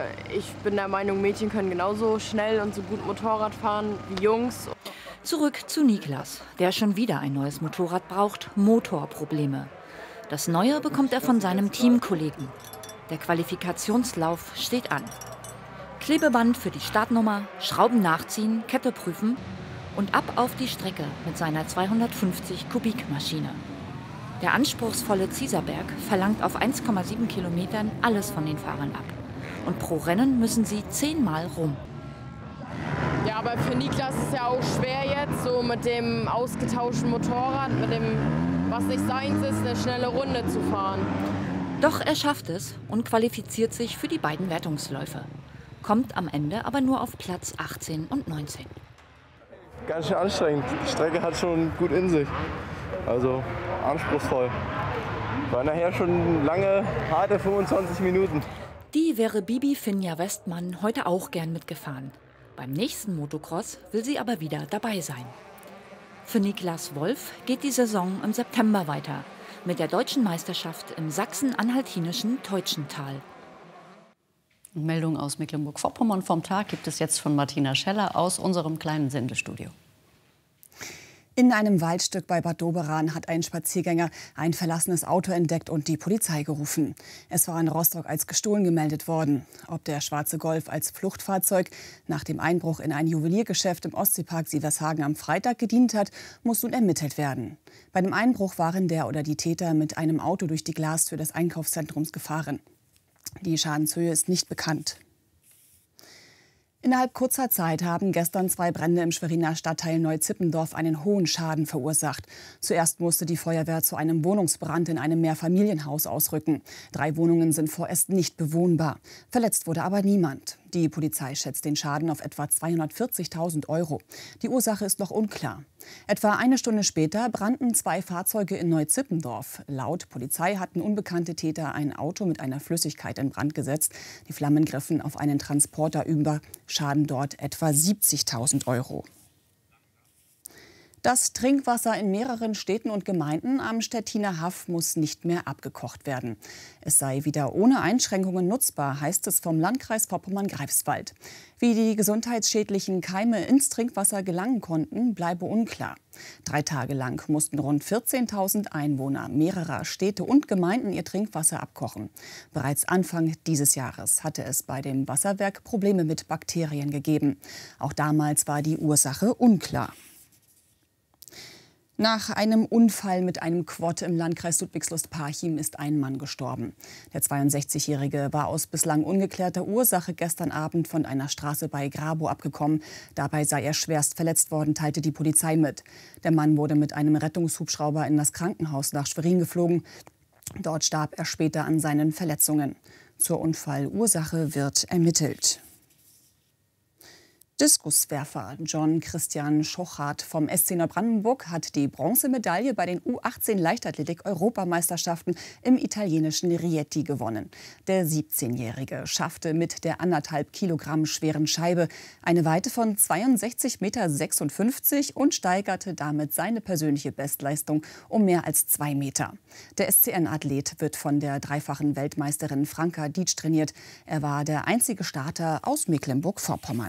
ich bin der Meinung, Mädchen können genauso schnell und so gut Motorrad fahren wie Jungs. Zurück zu Niklas, der schon wieder ein neues Motorrad braucht, Motorprobleme. Das Neue bekommt er von seinem Teamkollegen. Der Qualifikationslauf steht an. Klebeband für die Startnummer, Schrauben nachziehen, Kette prüfen und ab auf die Strecke mit seiner 250 Kubikmaschine. Der anspruchsvolle Zieserberg verlangt auf 1,7 Kilometern alles von den Fahrern ab. Und pro Rennen müssen sie 10-mal rum. Ja, aber für Niklas ist es ja auch schwer jetzt, so mit dem ausgetauschten Motorrad, mit dem, was nicht seins ist, eine schnelle Runde zu fahren. Doch er schafft es und qualifiziert sich für die beiden Wertungsläufe. Kommt am Ende aber nur auf Platz 18 und 19. Ganz schön anstrengend. Die Strecke hat schon gut in sich. Also anspruchsvoll. War nachher schon lange, harte 25 Minuten. Die wäre Bibi Finja Westmann heute auch gern mitgefahren. Beim nächsten Motocross will sie aber wieder dabei sein. Für Niklas Wolf geht die Saison im September weiter. Mit der deutschen Meisterschaft im sachsen-anhaltinischen Teutschental. Meldung aus Mecklenburg-Vorpommern vom Tag gibt es jetzt von Martina Scheller aus unserem kleinen Sendestudio. In einem Waldstück bei Bad Doberan hat ein Spaziergänger ein verlassenes Auto entdeckt und die Polizei gerufen. Es war in Rostock als gestohlen gemeldet worden. Ob der schwarze Golf als Fluchtfahrzeug nach dem Einbruch in ein Juweliergeschäft im Ostseepark Sievershagen am Freitag gedient hat, muss nun ermittelt werden. Bei dem Einbruch waren der oder die Täter mit einem Auto durch die Glastür des Einkaufszentrums gefahren. Die Schadenshöhe ist nicht bekannt. Innerhalb kurzer Zeit haben gestern 2 Brände im Schweriner Stadtteil Neuzippendorf einen hohen Schaden verursacht. Zuerst musste die Feuerwehr zu einem Wohnungsbrand in einem Mehrfamilienhaus ausrücken. 3 Wohnungen sind vorerst nicht bewohnbar. Verletzt wurde aber niemand. Die Polizei schätzt den Schaden auf etwa 240.000 €. Die Ursache ist noch unklar. Etwa eine Stunde später brannten 2 Fahrzeuge in Neuzippendorf. Laut Polizei hatten unbekannte Täter ein Auto mit einer Flüssigkeit in Brand gesetzt. Die Flammen griffen auf einen Transporter über. Schaden dort etwa 70.000 €. Das Trinkwasser in mehreren Städten und Gemeinden am Stettiner Haff muss nicht mehr abgekocht werden. Es sei wieder ohne Einschränkungen nutzbar, heißt es vom Landkreis Vorpommern-Greifswald. Wie die gesundheitsschädlichen Keime ins Trinkwasser gelangen konnten, bleibe unklar. 3 Tage lang mussten rund 14.000 Einwohner mehrerer Städte und Gemeinden ihr Trinkwasser abkochen. Bereits Anfang dieses Jahres hatte es bei dem Wasserwerk Probleme mit Bakterien gegeben. Auch damals war die Ursache unklar. Nach einem Unfall mit einem Quad im Landkreis Ludwigslust-Parchim ist ein Mann gestorben. Der 62-Jährige war aus bislang ungeklärter Ursache gestern Abend von einer Straße bei Grabow abgekommen. Dabei sei er schwerst verletzt worden, teilte die Polizei mit. Der Mann wurde mit einem Rettungshubschrauber in das Krankenhaus nach Schwerin geflogen. Dort starb er später an seinen Verletzungen. Zur Unfallursache wird ermittelt. Diskuswerfer John Christian Schochart vom SC Neubrandenburg hat die Bronzemedaille bei den U18-Leichtathletik-Europameisterschaften im italienischen Rieti gewonnen. Der 17-Jährige schaffte mit der 1,5 Kilogramm schweren Scheibe eine Weite von 62,56 Meter und steigerte damit seine persönliche Bestleistung um mehr als 2 Meter. Der SCN-Athlet wird von der dreifachen Weltmeisterin Franka Dietsch trainiert. Er war der einzige Starter aus Mecklenburg-Vorpommern.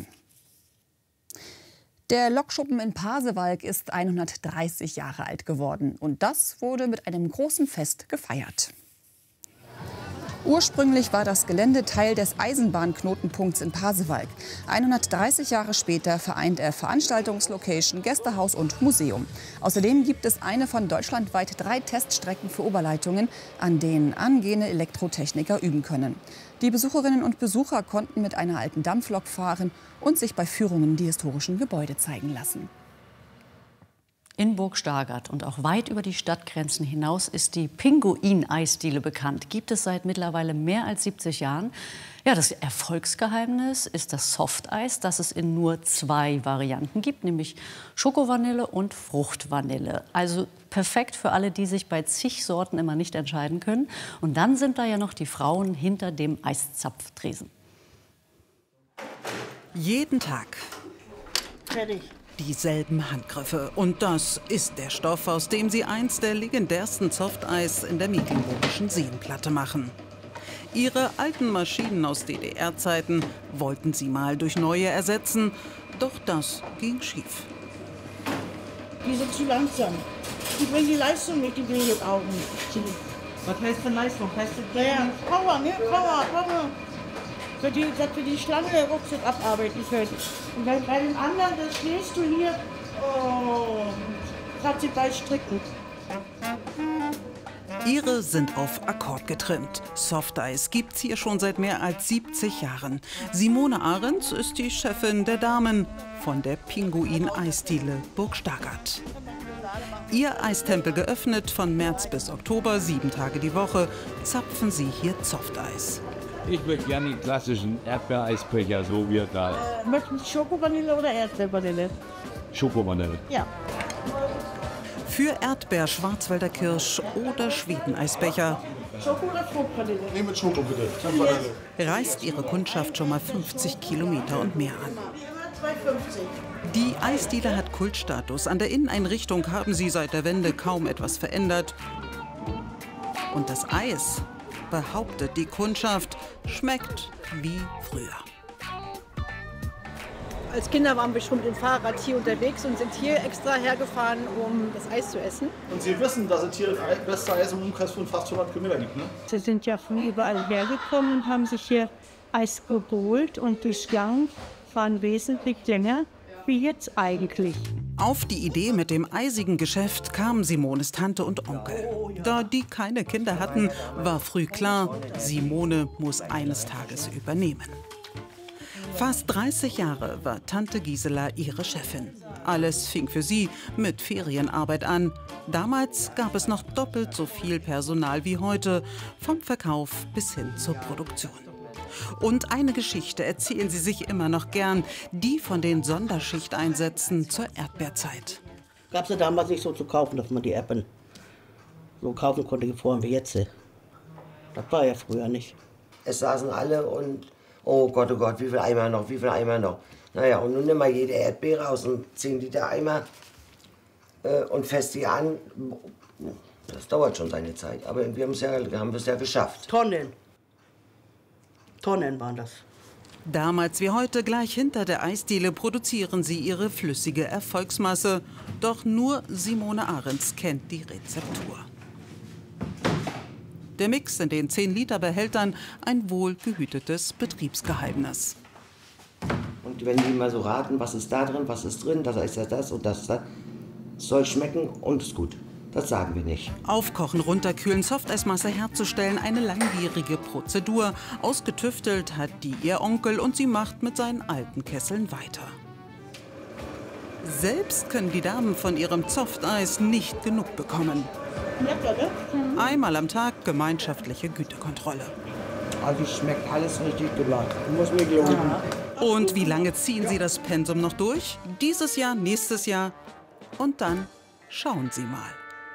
Der Lokschuppen in Pasewalk ist 130 Jahre alt geworden. Und das wurde mit einem großen Fest gefeiert. Ursprünglich war das Gelände Teil des Eisenbahnknotenpunkts in Pasewalk. 130 Jahre später vereint er Veranstaltungslocation, Gästehaus und Museum. Außerdem gibt es eine von deutschlandweit 3 Teststrecken für Oberleitungen, an denen angehende Elektrotechniker üben können. Die Besucherinnen und Besucher konnten mit einer alten Dampflok fahren und sich bei Führungen die historischen Gebäude zeigen lassen. In Burg Stargard und auch weit über die Stadtgrenzen hinaus ist die Pinguin-Eisdiele bekannt. Gibt es seit mittlerweile mehr als 70 Jahren. Ja, das Erfolgsgeheimnis ist das Softeis, das es in nur 2 Varianten gibt, nämlich Schokovanille und Fruchtvanille. Also perfekt für alle, die sich bei zig Sorten immer nicht entscheiden können. Und dann sind da ja noch die Frauen hinter dem Eiszapftresen. Jeden Tag. Fertig. Dieselben Handgriffe. Und das ist der Stoff, aus dem sie eins der legendärsten Softeis in der mecklenburgischen Seenplatte machen. Ihre alten Maschinen aus DDR-Zeiten wollten sie mal durch neue ersetzen. Doch das ging schief. Die sind zu langsam. Die bringen die Leistung nicht, die Augen. Was heißt denn Leistung? Heißt das Ja, Power, ne? Power. Dass wir die Schlange ruckzuck abarbeiten können. Und bei dem anderen, das stehst du hier, hat sie bei Stricken. Ihre sind auf Akkord getrimmt. Softeis gibt's hier schon seit mehr als 70 Jahren. Simone Ahrens ist die Chefin der Damen von der Pinguin-Eisdiele Burg Stargard. Ihr Eistempel geöffnet von März bis Oktober, 7 Tage die Woche, zapfen sie hier Softeis. Ich würde gerne den klassischen Erdbeereisbecher, so wie er da ist. Möchten Sie Schokovanille oder Erdbeervanille? Schokovanille. Ja. Für Erdbeer, Schwarzwälder Kirsch oder Schweden-Eisbecher Schoko oder Fruchtvanille? Nee, mit Schoko bitte. reist ihre Kundschaft schon mal 50 Kilometer und mehr an. 2,50. Die Eisdiele hat Kultstatus. An der Inneneinrichtung haben sie seit der Wende kaum etwas verändert. Und das Eis, behauptet die Kundschaft, schmeckt wie früher. Als Kinder waren wir schon mit dem Fahrrad hier unterwegs und sind hier extra hergefahren, um das Eis zu essen. Und Sie wissen, dass es hier das beste Eis im Umkreis von fast 100 Kilometern gibt, ne? Sie sind ja von überall hergekommen und haben sich hier Eis geholt und durch Gang fahren wesentlich länger wie jetzt eigentlich. Auf die Idee mit dem eisigen Geschäft kamen Simones Tante und Onkel. Da die keine Kinder hatten, war früh klar, Simone muss eines Tages übernehmen. Fast 30 Jahre war Tante Gisela ihre Chefin. Alles fing für sie mit Ferienarbeit an. Damals gab es noch doppelt so viel Personal wie heute, vom Verkauf bis hin zur Produktion. Und eine Geschichte erzählen sie sich immer noch gern, die von den Sonderschichteinsätzen zur Erdbeerzeit. Gab es ja damals nicht so zu kaufen, dass man die Erdbeeren so kaufen konnte, vorhin wie jetzt. Das war ja früher nicht. Es saßen alle und, oh Gott, wie viel Eimer noch, wie viel Eimer noch. Naja, und nun nimm mal jede Erdbeere raus und 10 Liter Eimer und fest die an. Das dauert schon seine Zeit, aber wir haben es ja geschafft. Tonnen waren das. Damals wie heute gleich hinter der Eisdiele produzieren sie ihre flüssige Erfolgsmasse. Doch nur Simone Ahrens kennt die Rezeptur. Der Mix in den 10-Liter-Behältern, ein wohlgehütetes Betriebsgeheimnis. Und wenn die mal so raten, was ist da drin, was ist drin, das ist ja das und das, das soll schmecken und ist gut. Das sagen wir nicht. Aufkochen, runterkühlen, Softeismasse herzustellen, eine langwierige Prozedur. Ausgetüftelt hat die ihr Onkel und sie macht mit seinen alten Kesseln weiter. Selbst können die Damen von ihrem Softeis nicht genug bekommen. Einmal am Tag gemeinschaftliche Gütekontrolle. Also schmeckt alles richtig gelacht. Muss mir glauben. Und wie lange ziehen Sie das Pensum noch durch? Dieses Jahr, nächstes Jahr und dann schauen Sie mal.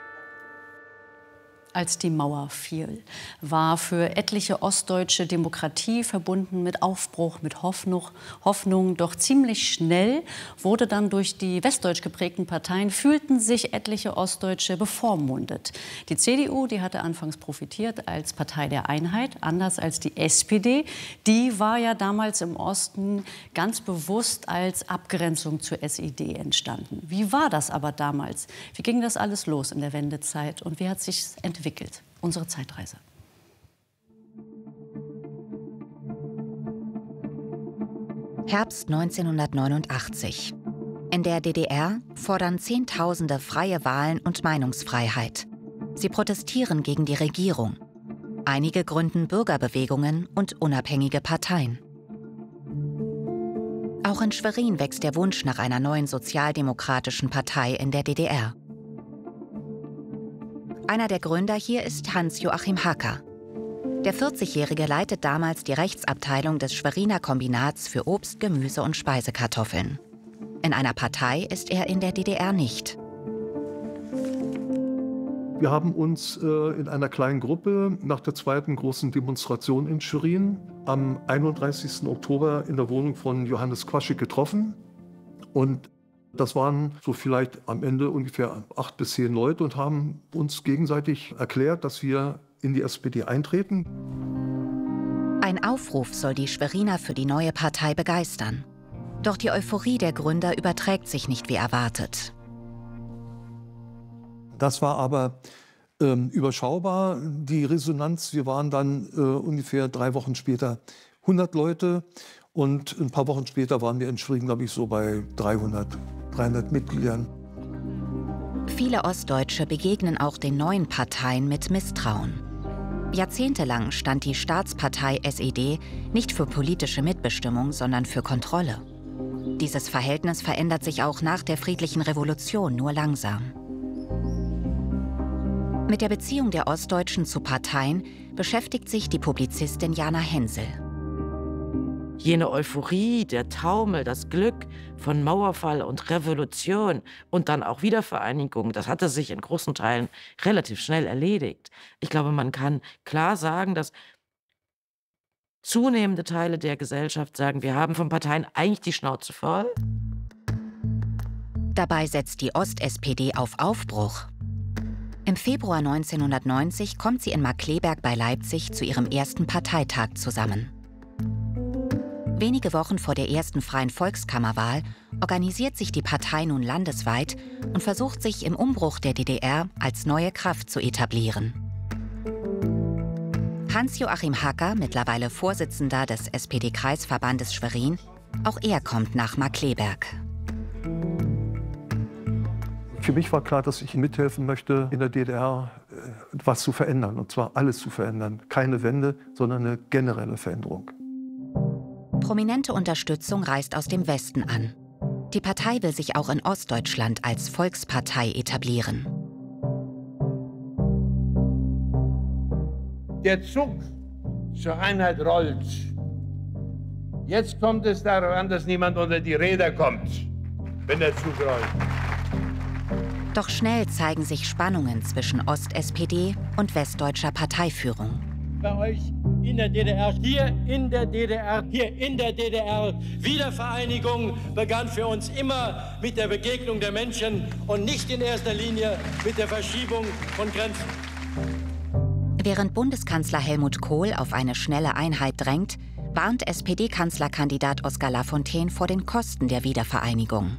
Als die Mauer fiel, war für etliche ostdeutsche Demokratie verbunden mit Aufbruch, mit Hoffnung. Doch ziemlich schnell wurde dann durch die westdeutsch geprägten Parteien, fühlten sich etliche Ostdeutsche bevormundet. Die CDU, die hatte anfangs profitiert als Partei der Einheit, anders als die SPD. Die war ja damals im Osten ganz bewusst als Abgrenzung zur SED entstanden. Wie war das aber damals? Wie ging das alles los in der Wendezeit und wie hat sich entwickelt? Unsere Zeitreise. Herbst 1989. In der DDR fordern Zehntausende freie Wahlen und Meinungsfreiheit. Sie protestieren gegen die Regierung. Einige gründen Bürgerbewegungen und unabhängige Parteien. Auch in Schwerin wächst der Wunsch nach einer neuen sozialdemokratischen Partei in der DDR. Einer der Gründer hier ist Hans-Joachim Hacker. Der 40-Jährige leitet damals die Rechtsabteilung des Schweriner Kombinats für Obst, Gemüse und Speisekartoffeln. In einer Partei ist er in der DDR nicht. Wir haben uns in einer kleinen Gruppe nach der zweiten großen Demonstration in Schwerin am 31. Oktober in der Wohnung von Johannes Quaschik getroffen. Und das waren so vielleicht am Ende ungefähr 8 bis 10 Leute und haben uns gegenseitig erklärt, dass wir in die SPD eintreten. Ein Aufruf soll die Schweriner für die neue Partei begeistern. Doch die Euphorie der Gründer überträgt sich nicht wie erwartet. Das war aber überschaubar, die Resonanz. Wir waren dann ungefähr 3 Wochen später 100 Leute und ein paar Wochen später waren wir in Schwerin, glaube ich, so bei 300 Mitgliedern. Viele Ostdeutsche begegnen auch den neuen Parteien mit Misstrauen. Jahrzehntelang stand die Staatspartei SED nicht für politische Mitbestimmung, sondern für Kontrolle. Dieses Verhältnis verändert sich auch nach der friedlichen Revolution nur langsam. Mit der Beziehung der Ostdeutschen zu Parteien beschäftigt sich die Publizistin Jana Hensel. Jene Euphorie, der Taumel, das Glück von Mauerfall und Revolution und dann auch Wiedervereinigung, das hatte sich in großen Teilen relativ schnell erledigt. Ich glaube, man kann klar sagen, dass zunehmende Teile der Gesellschaft sagen, wir haben von Parteien eigentlich die Schnauze voll. Dabei setzt die Ost-SPD auf Aufbruch. Im Februar 1990 kommt sie in Markkleeberg bei Leipzig zu ihrem ersten Parteitag zusammen. Wenige Wochen vor der ersten Freien Volkskammerwahl organisiert sich die Partei nun landesweit und versucht sich im Umbruch der DDR als neue Kraft zu etablieren. Hans-Joachim Hacker, mittlerweile Vorsitzender des SPD-Kreisverbandes Schwerin, auch er kommt nach Markkleeberg. Für mich war klar, dass ich mithelfen möchte, in der DDR was zu verändern, und zwar alles zu verändern. Keine Wende, sondern eine generelle Veränderung. Prominente Unterstützung reist aus dem Westen an. Die Partei will sich auch in Ostdeutschland als Volkspartei etablieren. Der Zug zur Einheit rollt. Jetzt kommt es darauf an, dass niemand unter die Räder kommt, wenn der Zug rollt. Doch schnell zeigen sich Spannungen zwischen Ost-SPD und westdeutscher Parteiführung. Bei euch in der DDR, hier in der DDR, hier in der DDR. Wiedervereinigung begann für uns immer mit der Begegnung der Menschen und nicht in erster Linie mit der Verschiebung von Grenzen. Während Bundeskanzler Helmut Kohl auf eine schnelle Einheit drängt, warnt SPD-Kanzlerkandidat Oskar Lafontaine vor den Kosten der Wiedervereinigung.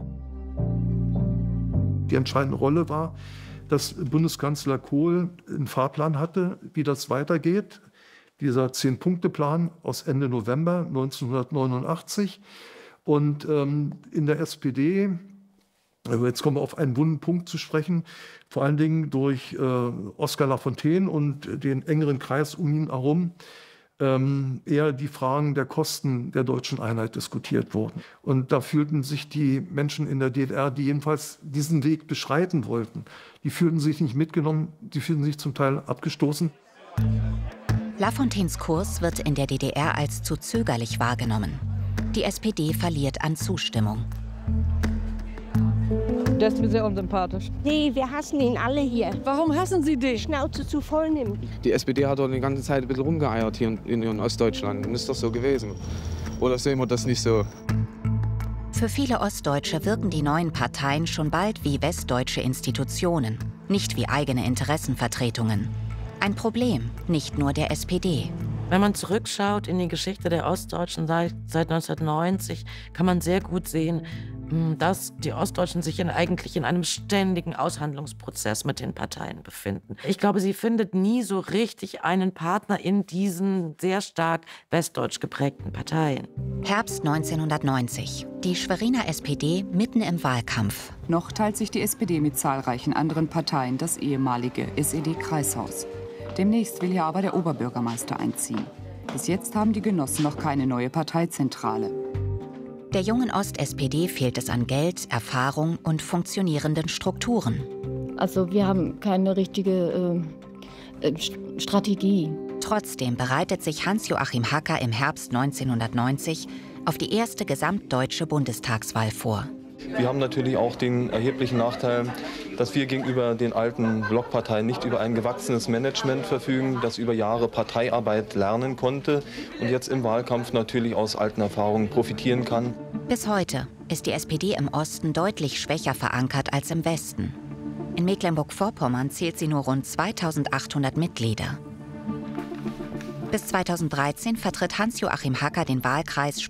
Die entscheidende Rolle war, dass Bundeskanzler Kohl einen Fahrplan hatte, wie das weitergeht. Dieser 10-Punkte-Plan aus Ende November 1989. Und in der SPD, jetzt kommen wir auf einen wunden Punkt zu sprechen, vor allen Dingen durch Oskar Lafontaine und den engeren Kreis um ihn herum, eher die Fragen der Kosten der deutschen Einheit diskutiert wurden. Und da fühlten sich die Menschen in der DDR, die jedenfalls diesen Weg beschreiten wollten, die fühlten sich nicht mitgenommen, die fühlten sich zum Teil abgestoßen. Lafontaines Kurs wird in der DDR als zu zögerlich wahrgenommen. Die SPD verliert an Zustimmung. Das ist mir sehr unsympathisch. Nee, wir hassen ihn alle hier. Warum hassen Sie dich? Schnauze zu voll nimmt. Die SPD hat doch die ganze Zeit ein bisschen rumgeeiert hier in Ostdeutschland. Und ist das so gewesen? Oder sehen wir das nicht so? Für viele Ostdeutsche wirken die neuen Parteien schon bald wie westdeutsche Institutionen, nicht wie eigene Interessenvertretungen. Ein Problem, nicht nur der SPD. Wenn man zurückschaut in die Geschichte der Ostdeutschen seit 1990, kann man sehr gut sehen, dass die Ostdeutschen sich eigentlich in einem ständigen Aushandlungsprozess mit den Parteien befinden. Ich glaube, sie findet nie so richtig einen Partner in diesen sehr stark westdeutsch geprägten Parteien. Herbst 1990. Die Schweriner SPD mitten im Wahlkampf. Noch teilt sich die SPD mit zahlreichen anderen Parteien das ehemalige SED-Kreishaus. Demnächst will hier aber der Oberbürgermeister einziehen. Bis jetzt haben die Genossen noch keine neue Parteizentrale. Der jungen Ost-SPD fehlt es an Geld, Erfahrung und funktionierenden Strukturen. Also wir haben keine richtige Strategie. Trotzdem bereitet sich Hans-Joachim Hacker im Herbst 1990 auf die erste gesamtdeutsche Bundestagswahl vor. Wir haben natürlich auch den erheblichen Nachteil, dass wir gegenüber den alten Blockparteien nicht über ein gewachsenes Management verfügen, das über Jahre Parteiarbeit lernen konnte und jetzt im Wahlkampf natürlich aus alten Erfahrungen profitieren kann. Bis heute ist die SPD im Osten deutlich schwächer verankert als im Westen. In Mecklenburg-Vorpommern zählt sie nur rund 2800 Mitglieder. Bis 2013 vertritt Hans-Joachim Hacker den Wahlkreis